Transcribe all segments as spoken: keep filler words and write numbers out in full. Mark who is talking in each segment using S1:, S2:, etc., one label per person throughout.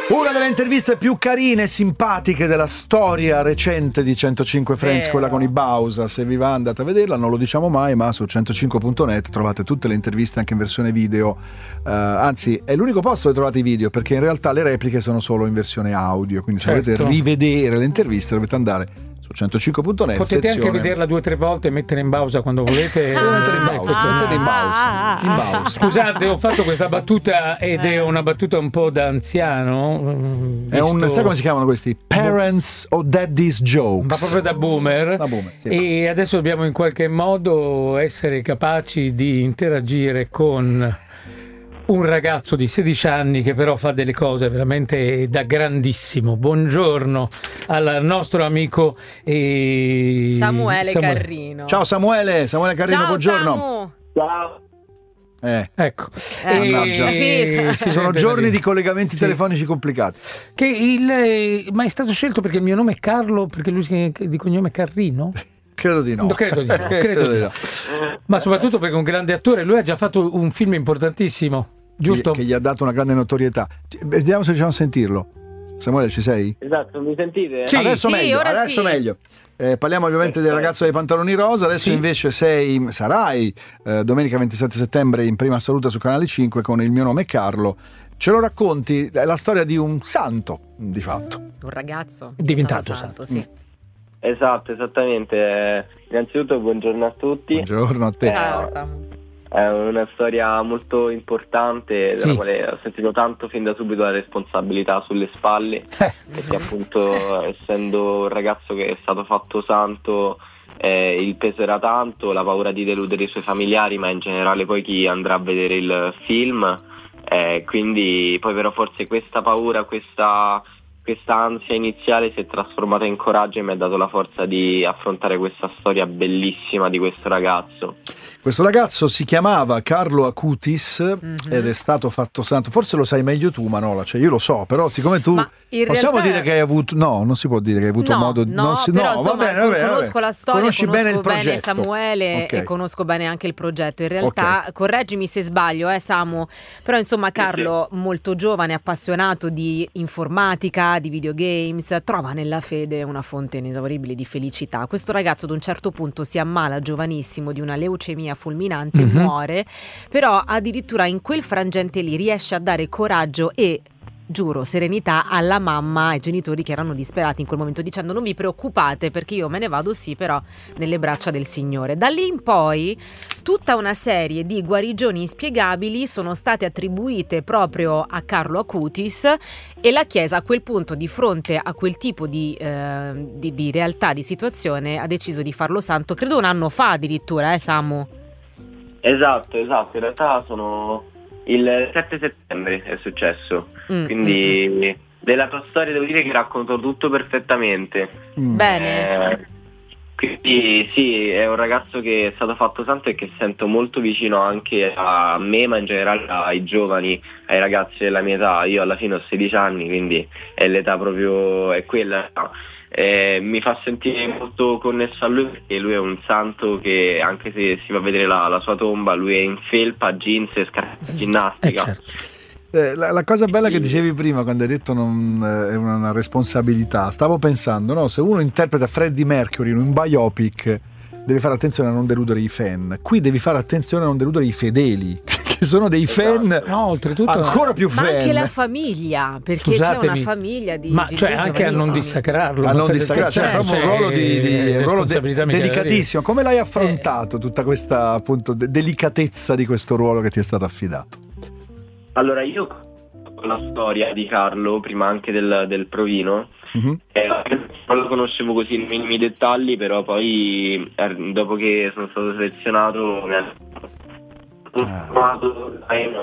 S1: Una delle interviste più carine e simpatiche della storia recente di centocinque Friends, quella con i Bausa. Se vi va andate a vederla, non lo diciamo mai, ma su centocinque punto net trovate tutte le interviste anche in versione video. Uh, anzi, è l'unico posto dove trovate i video, perché in realtà le repliche sono solo in versione audio, quindi se
S2: certo.
S1: volete rivedere le interviste dovete andare su centocinque punto net.
S2: Potete
S1: sezione...
S2: anche vederla due o tre volte e mettere in pausa quando volete.
S1: Ah, mettere in pausa, ah, mettete in pausa, in pausa.
S2: Scusate, ho fatto questa battuta ed è una battuta un po' da anziano.
S1: È un, sai come si chiamano questi? Parents o daddy's jokes.
S2: Ma proprio da boomer.
S1: Da boomer, sì.
S2: E adesso dobbiamo in qualche modo essere capaci di interagire con un ragazzo di sedici anni che però fa delle cose veramente da grandissimo. Buongiorno al nostro amico eh,
S3: Samuele, Samuele Carrino.
S1: Ciao Samuele, Samuele Carrino,
S3: ciao,
S1: buongiorno.
S3: Samu.
S4: Ciao.
S1: Eh.
S2: Ecco,
S1: eh,
S2: e...
S1: sono giorni di collegamenti sì. telefonici complicati.
S2: Che il, ma è stato scelto perché il mio nome è Carlo, perché lui di cognome è Carrino?
S1: Credo di no.
S2: No, credo di no, credo di no. Ma soprattutto perché è un grande attore, lui ha già fatto un film importantissimo, giusto?
S1: Che gli ha dato una grande notorietà. Vediamo se riusciamo a sentirlo. Samuele, ci sei?
S4: Esatto, mi sentite?
S2: Sì,
S1: adesso
S3: sì,
S1: meglio,
S3: ora
S1: adesso
S3: sì.
S1: meglio. Eh, parliamo ovviamente del ragazzo dei pantaloni rosa. Adesso
S2: sì.
S1: invece sei, sarai eh, domenica ventisette settembre in prima assoluta su Canale cinque con Il mio nome è Carlo. Ce lo racconti? È la storia di un santo, di fatto.
S3: Un ragazzo
S2: diventato
S3: santo,
S2: santo.
S3: sì.
S4: Esatto, esattamente. Innanzitutto buongiorno a tutti.
S1: Buongiorno a te.
S3: Ciao Samu.
S4: È una storia molto importante della
S2: sì.
S4: quale ho sentito tanto fin da subito la responsabilità sulle spalle,
S2: eh.
S4: perché appunto essendo un ragazzo che è stato fatto santo eh, il peso era tanto, la paura di deludere i suoi familiari, ma in generale poi chi andrà a vedere il film, eh, quindi poi però forse questa paura, questa questa ansia iniziale si è trasformata in coraggio e mi ha dato la forza di affrontare questa storia bellissima di questo ragazzo.
S1: Questo ragazzo si chiamava Carlo Acutis mm-hmm. ed è stato fatto santo. Forse lo sai meglio tu, Manola, cioè io lo so, però siccome tu possiamo
S3: realtà...
S1: dire che hai avuto no, non si può dire che hai avuto
S3: no,
S1: modo
S3: no,
S1: non si...
S3: però
S1: no,
S3: insomma,
S1: va bene, va bene,
S3: conosco
S1: vabbè.
S3: la storia,
S1: conosci
S3: conosco
S1: bene il
S3: bene
S1: progetto.
S3: Samuele
S1: okay.
S3: e conosco bene anche il progetto. In realtà, okay. correggimi se sbaglio, eh Samu, però insomma Carlo, molto giovane, appassionato di informatica, di videogames, trova nella fede una fonte inesauribile di felicità. Questo ragazzo ad un certo punto si ammala giovanissimo di una leucemia fulminante, mm-hmm. muore, però addirittura in quel frangente lì riesce a dare coraggio e giuro serenità alla mamma e ai genitori che erano disperati in quel momento, dicendo non vi preoccupate perché io me ne vado sì però nelle braccia del Signore. Da lì in poi tutta una serie di guarigioni inspiegabili sono state attribuite proprio a Carlo Acutis e la Chiesa a quel punto, di fronte a quel tipo di, eh, di, di realtà, di situazione, ha deciso di farlo santo, credo un anno fa addirittura, eh Samu?
S4: Esatto, esatto, in realtà sono il sette settembre è successo, mm, quindi mm. della tua storia devo dire che racconto tutto perfettamente.
S3: Mm. Bene.
S4: Eh, quindi sì, è un ragazzo che è stato fatto santo e che sento molto vicino anche a me, ma in generale ai giovani, ai ragazzi della mia età. Io alla fine ho sedici anni, quindi è l'età proprio, è quella. Eh, mi fa sentire molto connesso a lui perché lui è un santo che anche se si va a vedere la, la sua tomba, lui è in felpa, jeans e scarpe di ginnastica.
S2: Eh, certo.
S1: eh, la, la cosa bella che dicevi prima quando hai detto non, eh, è una, una responsabilità, stavo pensando, no, se uno interpreta Freddie Mercury in un biopic deve fare attenzione a non deludere i fan, qui devi fare attenzione a non deludere i fedeli che sono dei fan,
S4: esatto.
S2: no, oltretutto
S1: ancora più
S3: ma
S1: fan,
S3: anche la famiglia, perché
S2: Scusatemi,
S3: c'è una famiglia di
S2: ma cioè anche a non dissacrarlo,
S1: a non dissacrarlo, cioè,
S2: cioè,
S1: proprio un ruolo di, di
S2: eh,
S1: un ruolo de- delicatissimo. Come l'hai affrontato eh. tutta questa appunto de- delicatezza di questo ruolo che ti è stato affidato?
S4: Allora io con la storia di Carlo prima anche del, del provino, mm-hmm. eh, non lo conoscevo così nei minimi dettagli, però poi eh, dopo che sono stato selezionato mi hanno trovato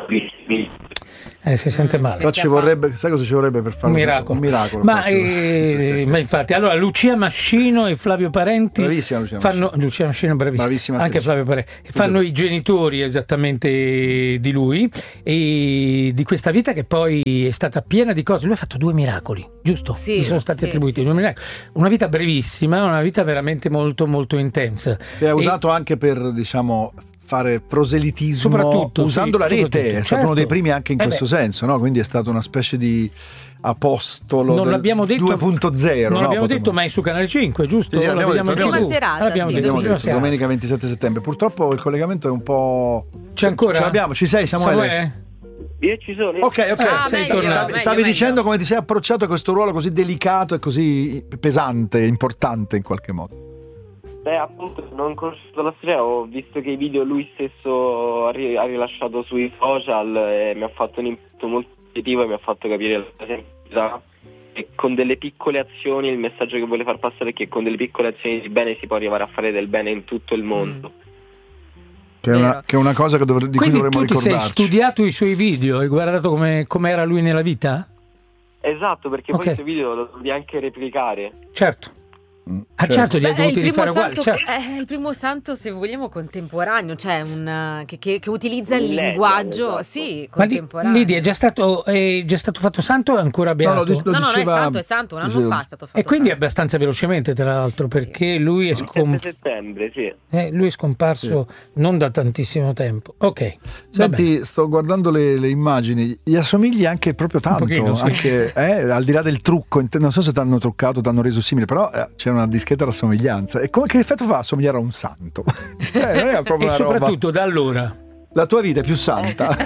S2: Eh, si sente male.
S1: Però ci vorrebbe, sai cosa ci vorrebbe per fare
S2: un miracolo?
S1: Un miracolo
S2: ma, eh, ma infatti, allora Lucia Mascino e Flavio Parenti
S1: bravissima Lucia
S2: fanno
S1: Mascino.
S2: Lucia Mascino bravissima,
S1: bravissima
S2: anche Flavio Parenti fanno i genitori esattamente di lui e di questa vita che poi è stata piena di cose. Lui ha fatto due miracoli, giusto?
S3: Sì,
S2: gli sono stati
S3: sì,
S2: attribuiti
S3: sì,
S2: due
S3: sì.
S2: miracoli. Una vita brevissima, una vita veramente molto molto intensa
S1: che ha
S2: e...
S1: usato anche per, diciamo, fare proselitismo
S2: Soprattutto,
S1: usando
S2: sì,
S1: la rete,
S2: soprattutto.
S1: è stato
S2: Certo.
S1: uno dei primi anche in
S2: Eh
S1: questo
S2: beh.
S1: senso, no? Quindi è stato una specie di apostolo
S2: Non
S1: del
S2: l'abbiamo detto,
S1: due punto zero.
S2: non
S1: no?
S2: l'abbiamo
S1: Potremmo-
S2: detto, ma è su Canale cinque, giusto?
S1: Sì, sì,
S2: Lo
S1: abbiamo
S2: vediamo
S1: detto,
S2: in
S1: abbiamo
S2: TV.
S3: detto. Prima
S2: L'abbiamo
S3: serata, sì,
S2: detto,
S1: Abbiamo
S2: prima
S1: detto,
S2: serata.
S1: domenica ventisette settembre. Purtroppo il collegamento è un po'...
S2: C'è ancora?
S1: Ce l'abbiamo, ci sei Samuele?
S2: Samuele?
S4: Io ci sono.
S1: Ok, ok.
S3: Ah,
S2: sei
S3: meglio,
S2: tornato.
S1: Stavi,
S3: meglio,
S1: stavi
S3: meglio.
S1: dicendo come ti sei approcciato a questo ruolo così delicato e così pesante, importante in qualche modo.
S4: Beh, appunto, non conosco la storia, ho visto che i video lui stesso ha, ri- ha rilasciato sui social e mi ha fatto un impatto molto positivo e mi ha fatto capire la semplicità. E con delle piccole azioni, il messaggio che vuole far passare è che con delle piccole azioni di bene si può arrivare a fare del bene in tutto il mondo.
S1: Che è, una,
S3: Vero.
S1: che è una cosa che dovre- di
S2: Quindi
S1: cui dovremmo
S2: tu ti sei
S1: ricordarci.
S2: studiato i suoi video, hai guardato come era lui nella vita?
S4: Esatto, perché
S2: Ok.
S4: poi questo video lo devi anche replicare.
S2: Certo.
S1: Mm,
S2: Ah certo, li
S3: Beh,
S2: hai
S3: è il
S2: dovuti
S3: primo
S2: rifare uguali,
S3: santo,
S2: certo.
S3: è il primo santo, se vogliamo, contemporaneo, cioè un, che, che- che utilizza il
S4: Millennial,
S3: linguaggio,
S4: esatto.
S3: sì,
S2: Ma lì,
S3: contemporaneo.
S2: Lidia, è già stato, è già stato fatto santo o è ancora
S1: No,
S2: beato?
S1: lo dic- lo
S3: No, no, non è
S1: diceva-
S3: santo, è santo, un anno
S1: diceva-
S3: fa è stato fatto.
S2: E quindi
S3: santo.
S2: abbastanza velocemente, tra l'altro, perché lui è,
S4: Il
S2: scom-
S4: sette settembre, sì.
S2: eh, lui è scomparso non da tantissimo tempo. Ok. va bene.
S1: Senti, sto guardando le, le immagini, gli assomigli anche proprio tanto,
S2: pochino, sì.
S1: anche, eh, al di là del trucco, int- non so se ti hanno truccato, ti hanno reso simile, però eh, c'è una discreta rassomiglianza. E come, che effetto fa assomigliare a un santo? Cioè, non è proprio
S2: E
S1: una roba.
S2: soprattutto da allora.
S1: La tua vita è più santa.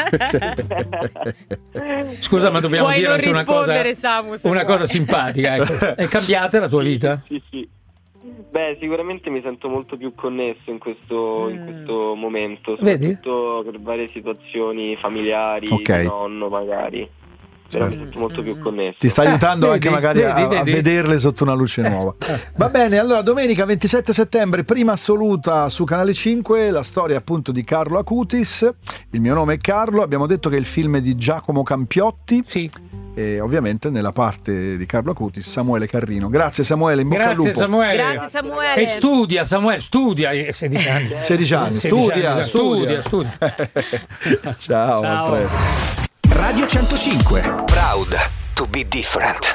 S2: Scusa, ma dobbiamo
S3: Puoi
S2: dire
S3: non
S2: anche una cosa,
S3: rispondere, Samu, se
S2: una
S3: vuoi.
S2: cosa simpatica. Ecco. È cambiata la tua vita?
S4: Sì, sì. Beh, sicuramente mi sento molto più connesso in questo, in
S3: Mm.
S4: questo momento,
S2: Vedi?
S4: soprattutto per varie situazioni familiari,
S1: Ok.
S4: di nonno magari. Però mi sento molto più connesso.
S1: Ti sta aiutando
S2: Vedi,
S1: anche magari a-
S2: vedi,
S1: a,
S2: vedi?
S1: vederle sotto una luce nuova. Va bene, allora domenica ventisette settembre, prima assoluta su Canale cinque, la storia appunto di Carlo Acutis. Il mio nome è Carlo, abbiamo detto che il film è di Giacomo Campiotti
S2: Sì.
S1: e ovviamente nella parte di Carlo Acutis Samuele Carrino. Grazie Samuele, in bocca al
S2: Grazie
S1: lupo.
S2: Samuele.
S3: Grazie Samuele.
S2: E studia, Samuele, studia. hai sedici anni.
S1: sedici anni,
S2: sedici
S1: studia,
S2: anni,
S1: studia,
S2: studia,
S1: Ciao,
S2: Ciao.
S1: a presto.
S5: Radio centocinque. Proud to be different.